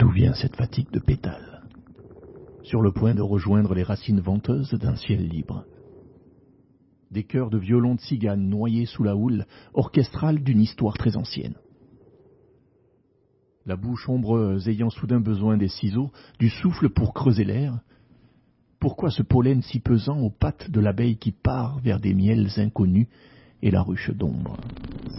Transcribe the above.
D'où vient cette fatigue de pétales, sur le point de rejoindre les racines venteuses d'un ciel libre? Des chœurs de violons de cigane noyés sous la houle orchestrale d'une histoire très ancienne. La bouche ombreuse ayant soudain besoin des ciseaux, du souffle pour creuser l'air. Pourquoi ce pollen si pesant aux pattes de l'abeille qui part vers des miels inconnus et la ruche d'ombre?